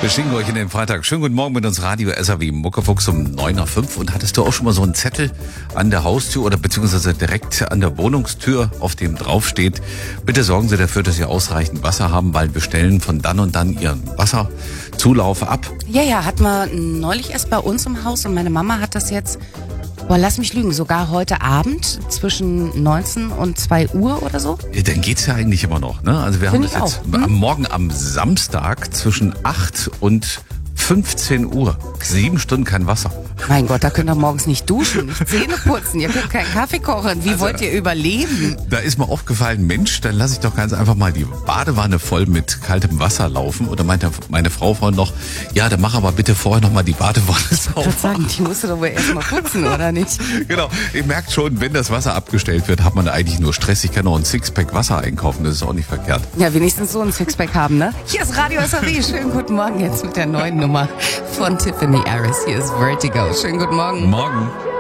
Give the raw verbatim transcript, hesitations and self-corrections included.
Beschinken euch in den Freitag. Schönen guten Morgen mit uns Radio S R W Muckefuchs um neun Uhr fünf. Und hattest du auch schon mal so einen Zettel an der Haustür oder beziehungsweise direkt an der Wohnungstür, auf dem drauf steht: Bitte sorgen Sie dafür, dass Sie ausreichend Wasser haben, weil wir stellen von dann und dann Ihren Wasserzulauf ab. Ja, ja, hat man neulich erst bei uns im Haus und meine Mama hat das jetzt, boah, lass mich lügen, sogar heute Abend zwischen neunzehn und zwei Uhr oder so. Ja, dann geht's ja eigentlich immer noch, ne? Also wir Find haben das ich jetzt auch. am Morgen am Samstag zwischen acht und fünfzehn Uhr. Sieben Stunden kein Wasser. Mein Gott, da könnt ihr morgens nicht duschen, nicht Zähne putzen, ihr könnt keinen Kaffee kochen. Wie Also, wollt ihr überleben? Da ist mir aufgefallen, Mensch, dann lasse ich doch ganz einfach mal die Badewanne voll mit kaltem Wasser laufen. Oder meinte meine Frau vorhin noch, ja, dann mach aber bitte vorher noch mal die Badewanne sauber. Ich würde sagen, die musst du doch wohl erst mal putzen, oder nicht? Genau, ihr merkt schon, wenn das Wasser abgestellt wird, hat man eigentlich nur Stress. Ich kann noch ein Sixpack Wasser einkaufen, das ist auch nicht verkehrt. Ja, wenigstens so ein Sixpack haben, ne? Hier ist Radio S R W. Schönen guten Morgen jetzt mit der neuen Nummer von Tiffany Harris. Hier ist Vertigo. Schönen guten Morgen. Morgen.